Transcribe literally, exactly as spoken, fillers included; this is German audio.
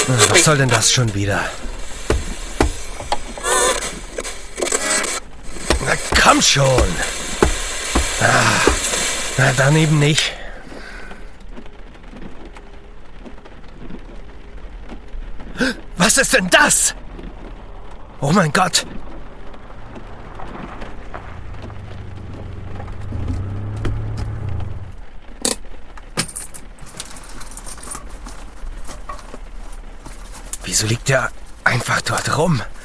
Was soll denn das schon wieder? Na komm schon! Ah, na, dann eben nicht. Was ist denn das? Oh mein Gott! Wieso liegt der einfach dort rum?